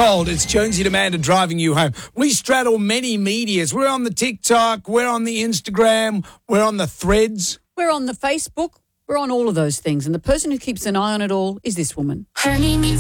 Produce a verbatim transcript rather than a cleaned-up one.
Gold. It's Jonesy and Amanda driving you home. We straddle many medias. We're on the TikTok, we're on the Instagram, we're on the Threads. We're on the Facebook. We're on all of those things. And the person who keeps an eye on it all is this woman. Her name is